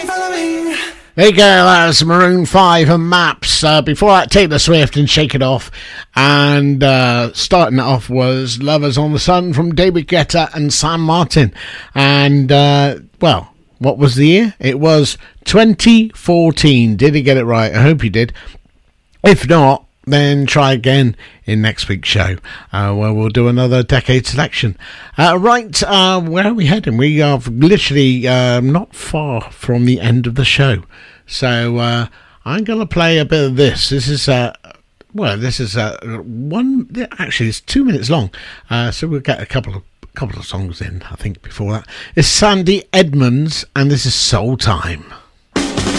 There you go, that's Maroon 5 and Maps. Before that, Taylor Swift and Shake It Off. And starting it off was Lovers on the Sun from David Guetta and Sam Martin. And, well, what was the year? It was 2014. Did he get it right? I hope he did. If not, then try again in next week's show, where we'll do another decade selection. Right, where are we heading? We are literally not far from the end of the show. So I'm going to play a bit of this. This is one. Actually, it's 2 minutes long. So we'll get a couple of songs in, I think, before that. It's Sandy Edmonds, and this is Soul Time.